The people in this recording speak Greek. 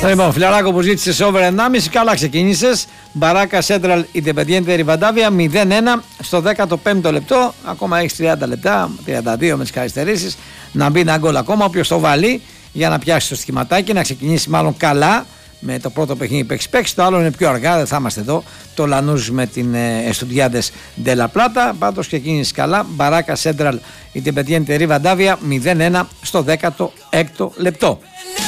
Λοιπόν, φιλαράκο που ζήτησε over 1,5, καλά ξεκίνησες. Μπαράκα Σέντραλ Ινδεπεντιέντε Ριβαντάβια 0-1 στο 15ο λεπτό. Ακόμα έχει 30 λεπτά, 32 με τις καθυστερήσεις. Να μπει ένα γκολ ακόμα. Όποιος το βάλει για να πιάσει το στοιχηματάκι, να ξεκινήσει μάλλον καλά. Με το πρώτο παιχνίδι που έχει παίξει, το άλλο είναι πιο αργά, δεν θα είμαστε εδώ. Το Λανούζ με την Εστουδιάντες Ντελα Πλάτα. Πάντως ξεκίνησε καλά. Μπαράκα Σέντραλ Ινδεπεντιέντε Ριβαντάβια 0-1 στο 16ο λεπτό.